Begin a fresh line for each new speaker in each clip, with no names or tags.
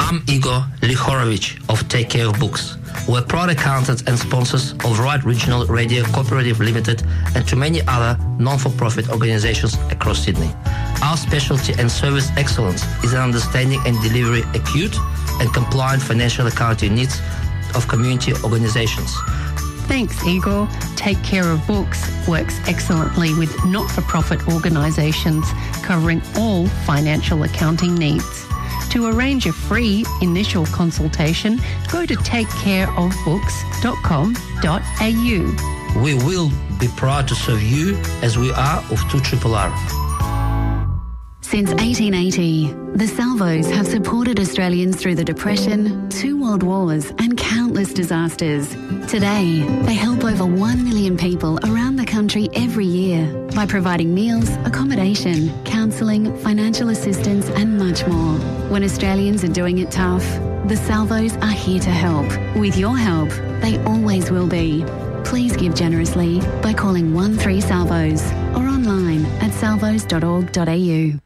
I'm Igor Lihorovich of Take Care of Books. We're proud accountants and sponsors of Right Regional Radio Cooperative Limited and to many other non-for-profit organizations across Sydney. Our specialty and service excellence is in understanding and delivering acute and compliant financial accounting needs of community organizations.
Thanks, Igor. Take Care of Books works excellently with not-for-profit organisations covering all financial accounting needs. To arrange a free initial consultation, go to takecareofbooks.com.au.
We will be proud to serve you as we are of 2RRR.
Since 1880, the Salvos have supported Australians through the Depression, 2 world wars and countless disasters. Today, they help over 1 million people around the country every year by providing meals, accommodation, counselling, financial assistance and much more. When Australians are doing it tough, the Salvos are here to help. With your help, they always will be. Please give generously by calling 13-SALVOS or online at salvos.org.au.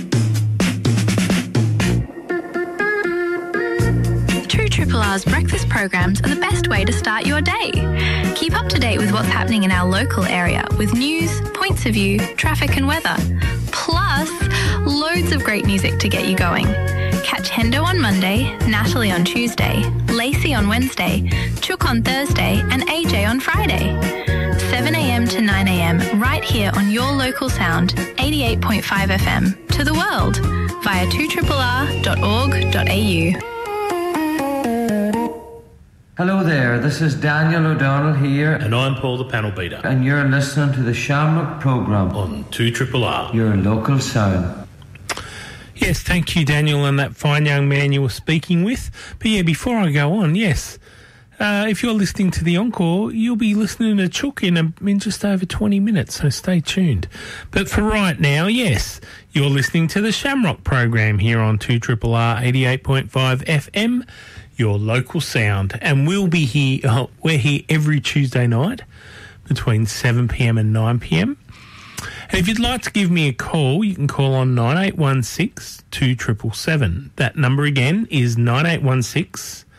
2RRR's breakfast programs are the best way to start your day. Keep up to date with what's happening in our local area with news, points of view, traffic and weather. Plus, loads of great music to get you going. Catch Hendo on Monday, Natalie on Tuesday, Lacey on Wednesday, Chook on Thursday and AJ on Friday. 7am to 9am right here on your local sound, 88.5 FM, to the world via 2RRR.org.au.
Hello there, this is Daniel O'Donnell here.
And I'm Paul the Panel Beater.
And you're listening to the Shamrock programme
on 2RRR.
Your local sound.
Yes, thank you, Daniel, and that fine young man you were speaking with. But yeah, before I go on, yes, if you're listening to the Encore, you'll be listening to Chook in just over 20 minutes, so stay tuned. But for right now, yes, you're listening to the Shamrock program here on 2RRR 88.5 FM. Your local sound, and we'll be here. We're here every Tuesday night between 7pm and 9pm. And if you'd like to give me a call, you can call on 9816 2777. That number again is 9816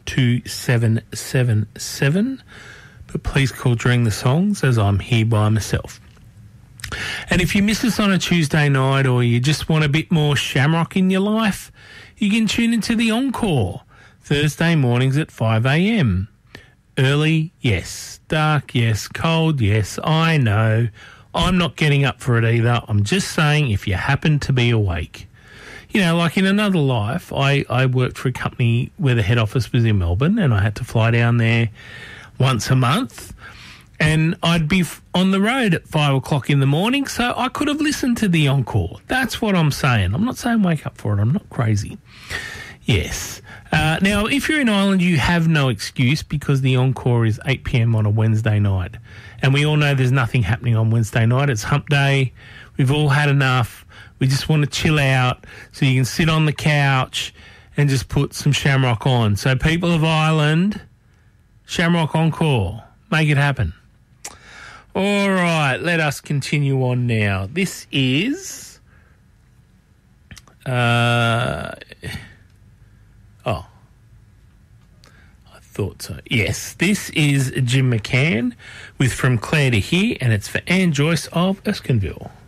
2777. But please call during the songs, as I'm here by myself. And if you miss us on a Tuesday night, or you just want a bit more Shamrock in your life, you can tune into the Encore. Thursday mornings at 5am. Early, yes. Dark, yes. Cold, yes. I know. I'm not getting up for it either. I'm just saying if you happen to be awake. You know, like in another life, I worked for a company where the head office was in Melbourne and I had to fly down there once a month and I'd be on the road at 5 o'clock in the morning, so I could have listened to the Encore. That's what I'm saying. I'm not saying wake up for it. I'm not crazy. Yes. Now, if you're in Ireland, you have no excuse because the Encore is 8pm on a Wednesday night. And we all know there's nothing happening on Wednesday night. It's hump day. We've all had enough. We just want to chill out so you can sit on the couch and just put some Shamrock on. So people of Ireland, Shamrock Encore. Make it happen. All right, let us continue on now. This is... thought so. Yes, this is Jim McCann with From Clare to Here, and it's for Anne Joyce of Erskineville.